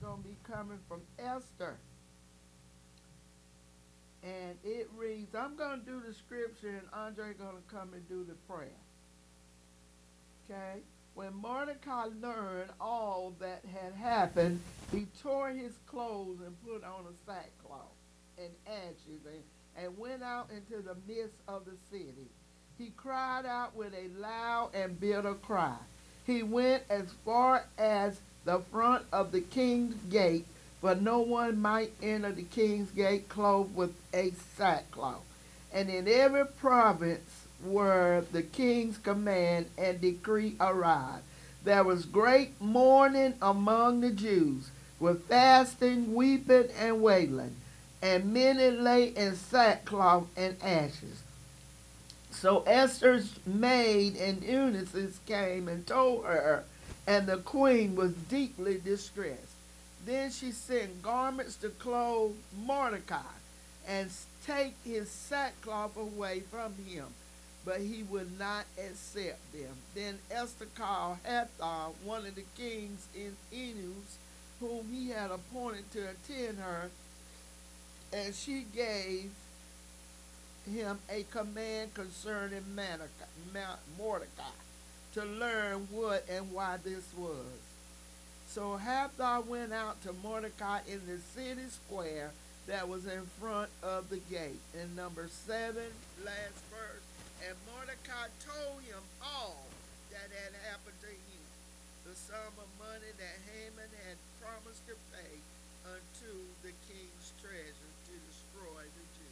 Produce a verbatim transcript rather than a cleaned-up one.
going to be coming from Esther. And it reads, I'm going to do the scripture and Andre going to come and do the prayer. Okay? When Mordecai learned all that had happened, he tore his clothes and put on a sackcloth and ashes and, and went out into the midst of the city. He cried out with a loud and bitter cry. He went as far as the front of the king's gate, but no one might enter the king's gate clothed with a sackcloth. And in every province where the king's command and decree arrived, there was great mourning among the Jews, with fasting, weeping, and wailing, and many lay in sackcloth and ashes. So Esther's maid and eunuchs came and told her, and the queen was deeply distressed. Then she sent garments to clothe Mordecai and take his sackcloth away from him, but he would not accept them. Then Esther called Hathach, one of the king's eunuchs, whom he had appointed to attend her, and she gave him a command concerning Mordecai to learn what and why this was. So Hathach went out to Mordecai in the city square that was in front of the gate. In number seven, last verse, and Mordecai told him all that had happened to him, the sum of money that Haman had promised to pay unto the king's treasure to destroy the Jews.